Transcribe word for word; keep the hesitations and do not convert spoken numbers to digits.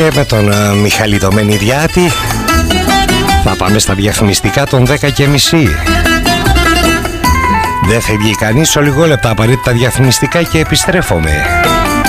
Και με τον uh, Μιχάλη το Μενιδιάτη θα πάμε στα διαφημιστικά των δέκα και μισή. Δεν φεύγει κανείς, ο λιγόλεπτα απαραίτητα διαφημιστικά και επιστρέφομαι.